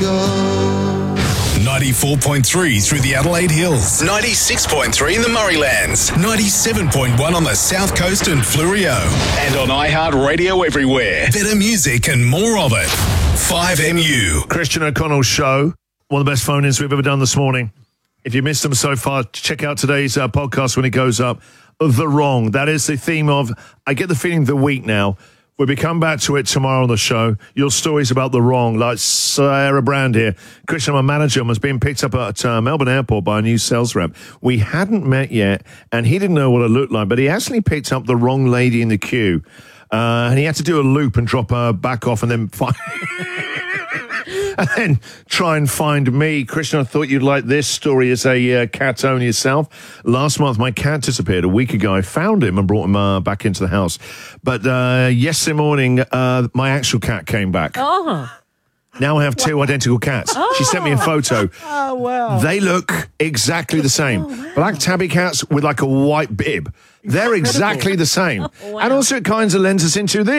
go. 94.3 through the Adelaide Hills, 96.3 in the Murraylands, 97.1 on the South Coast and Fleurieu, and on iHeartRadio everywhere. Better music and more of it. 5MU. Christian O'Connell's show, one of the best phone-ins we've ever done this morning. If you missed them so far, check out today's podcast when it goes up. The Wrong. That is the theme of, I get the feeling, the week now. We'll be coming back to it tomorrow on the show. Your stories about the wrong, like Sarah Brand here. Christian, my manager, was being picked up at Melbourne Airport by a new sales rep. We hadn't met yet, and he didn't know what it looked like, but he actually picked up the wrong lady in the queue. And he had to do a loop and drop her back off and then and then try and find me. Christian, I thought you'd like this story as a cat owner yourself. Last month, my cat disappeared. A week ago, I found him and brought him back into the house. But yesterday morning, my actual cat came back. Oh. Now I have two identical cats. Oh. She sent me a photo. Oh, wow. They look exactly the same. Oh, wow. Black tabby cats with like a white bib. They're exactly the same. Wow. And also it kind of lends us into this.